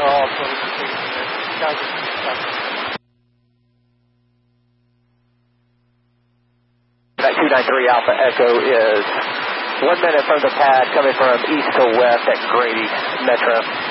all fully complete. Guys are That 293 Alpha Echo is 1 minute from the pad coming from east to west at Grady Metro.